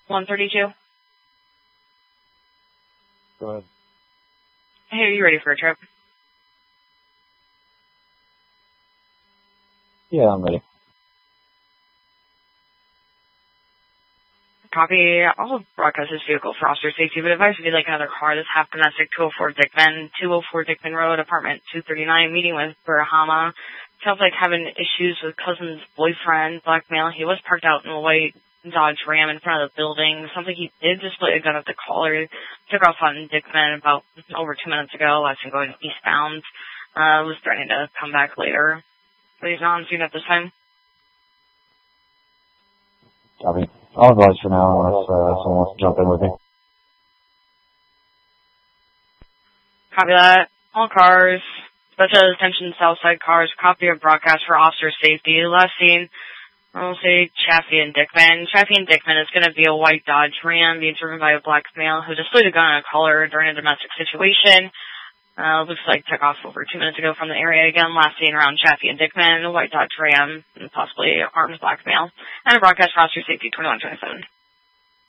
132. Go ahead. Hey, are you ready for a trip? Yeah, I'm ready. Copy. I'll broadcast this vehicle for officer safety, but advise if you'd like another car. This half domestic 204 Dickman, 204 Dickman Road, apartment 239, meeting with Burahama. Sounds like having issues with cousin's boyfriend, black male. He was parked out in a white Dodge Ram in front of the building. Sounds like he did display a gun at the caller. Took off on Dickman about over 2 minutes ago. Last time going eastbound. Was threatening to come back later. But he's not on scene at this time. Copy. I'll advise for now unless someone wants to jump in with me. Copy that. All cars, special attention Southside cars, copy of broadcast for officer safety. Last seen, I'll say Chaffee and Dickman. Chaffee and Dickman is going to be a white Dodge Ram being driven by a black male who displayed a gun on a collar during a domestic situation. Looks like took off over 2 minutes ago from the area again. Last seen around Chaffee and Dickman, a white Dodge Ram, and possibly armed black male. And a broadcast for officer safety 2127.